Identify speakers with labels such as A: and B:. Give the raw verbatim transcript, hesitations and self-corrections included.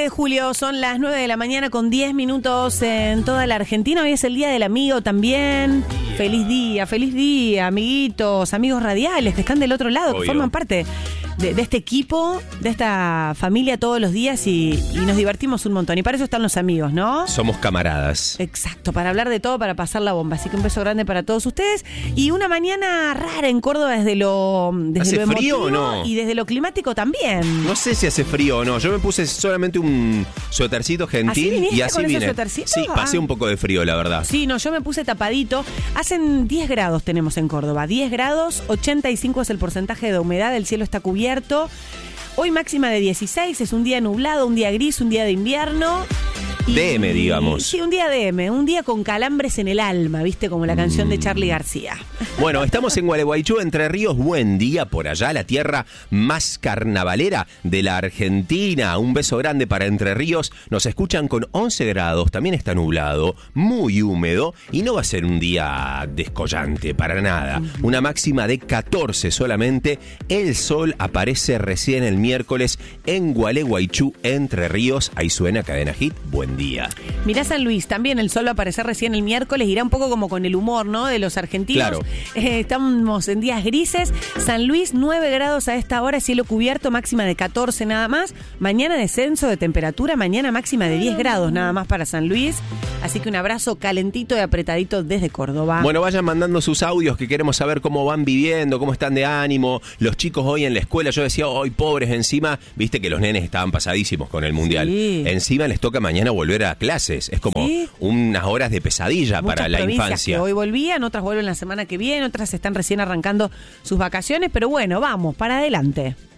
A: de julio, son las nueve de la mañana con diez minutos en toda la Argentina. Hoy es el Día del Amigo también. Feliz día, feliz día, amiguitos, amigos radiales que están del otro lado, Obvio. que forman parte de, de este equipo, de esta familia todos los días y, y nos divertimos un montón. Y para eso están los amigos, ¿no?
B: Somos camaradas.
A: Exacto, para hablar de todo, para pasar la bomba. Así que un beso grande para todos ustedes. Y una mañana rara en Córdoba desde lo, desde
B: ¿Hace
A: lo emotivo
B: frío o no?
A: Y desde lo climático también.
B: No sé si hace frío o no. Yo me puse solamente un suétercito gentil.
A: ¿Así viniste
B: y así
A: con
B: vine.
A: ese suétercito?
B: Sí, pasé
A: Ah.
B: un poco de frío, la verdad.
A: Sí, no, yo me puse tapadito. Hacen diez grados tenemos en Córdoba. diez grados, ochenta y cinco es el porcentaje de humedad, el cielo está cubierto. Hoy máxima de dieciséis, es un día nublado, un día gris, un día de invierno. Y,
B: D M, digamos.
A: Sí, un día D M, un día con calambres en el alma, ¿viste? Como la canción de Charly García.
B: Bueno, estamos en Gualeguaychú, Entre Ríos. Buen día por allá, la tierra más carnavalera de la Argentina. Un beso grande para Entre Ríos. Nos escuchan con once grados, también está nublado, muy húmedo y no va a ser un día descollante para nada. Una máxima de catorce solamente. El sol aparece recién el miércoles en Gualeguaychú, Entre Ríos. Ahí suena Cadena Hit. Buen día.
A: Mirá San Luis, también el sol va a aparecer recién el miércoles, irá un poco como con el humor, ¿no? De los argentinos.
B: Claro.
A: Eh, estamos en días grises. San Luis, nueve grados a esta hora, cielo cubierto, máxima de catorce nada más. Mañana descenso de temperatura, mañana máxima de diez grados nada más para San Luis. Así que un abrazo calentito y apretadito desde Córdoba.
B: Bueno, vayan mandando sus audios que queremos saber cómo van viviendo, cómo están de ánimo. Los chicos hoy en la escuela, yo decía, hoy pobres encima, viste que los nenes estaban pasadísimos con el mundial.
A: Sí.
B: Encima les toca mañana volver a clases. Es como
A: Sí.
B: unas horas de pesadilla
A: Muchas
B: para la
A: provincias
B: infancia.
A: que hoy volvían, otras vuelven la semana que viene, otras están recién arrancando sus vacaciones, pero bueno, vamos, para adelante.